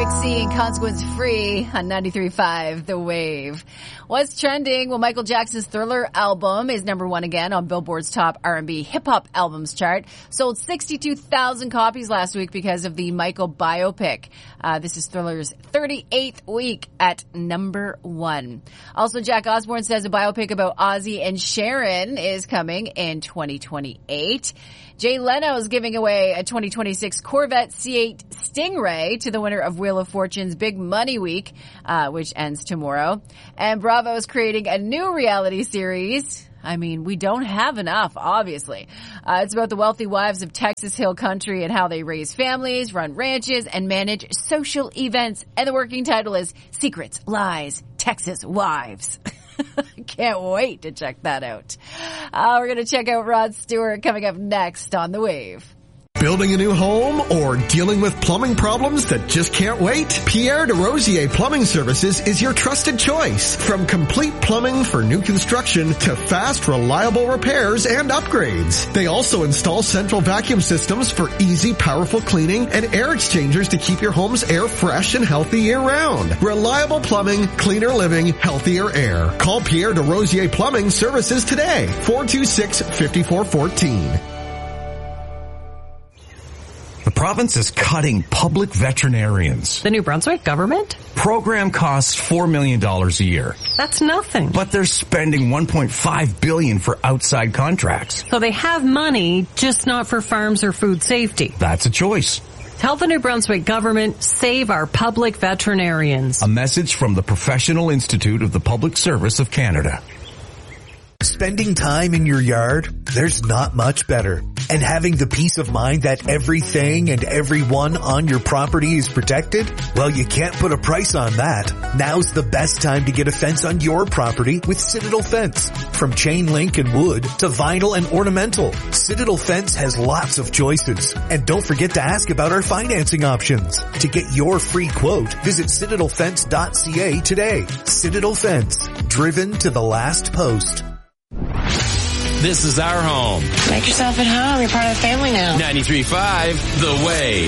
Galaxy and Consequence Free on 93.5 The Wave. What's trending? Well, Michael Jackson's Thriller album is number one again on Billboard's top R&B hip-hop albums chart. Sold 62,000 copies last week because of the Michael biopic. This is Thriller's 38th week at number one. Also, Jack Osbourne says a biopic about Ozzy and Sharon is coming in 2028. Jay Leno is giving away a 2026 Corvette C8 Stingray to the winner of Wheel of Fortune's Big Money Week, which ends tomorrow. And Bravo is creating a new reality series. I mean, we don't have enough, obviously. It's about the wealthy wives of Texas Hill Country and how they raise families, run ranches, and manage social events. And the working title is Secrets, Lies, Texas Wives. Can't wait to check that out. We're going to check out Rod Stewart coming up next on The Wave. Building a new home or dealing with plumbing problems that just can't wait? Pierre DeRosier Plumbing Services is your trusted choice. From complete plumbing for new construction to fast, reliable repairs and upgrades. They also install central vacuum systems for easy, powerful cleaning and air exchangers to keep your home's air fresh and healthy year-round. Reliable plumbing, cleaner living, healthier air. Call Pierre DeRosier Plumbing Services today. 426-5414. The province is cutting public veterinarians. The New Brunswick government? Program costs $4 million a year. That's nothing. But they're spending $1.5 billion for outside contracts. So they have money, just not for farms or food safety. That's a choice. Help the New Brunswick government save our public veterinarians. A message from the Professional Institute of the Public Service of Canada. Spending time in your yard, there's not much better. And having the peace of mind that everything and everyone on your property is protected? Well, you can't put a price on that. Now's the best time to get a fence on your property with Citadel Fence. From chain link and wood to vinyl and ornamental, Citadel Fence has lots of choices. And don't forget to ask about our financing options. To get your free quote, visit citadelfence.ca today. Citadel Fence, driven to the last post. This is our home. Make yourself at home. You're part of the family now. 93.5 The Wave.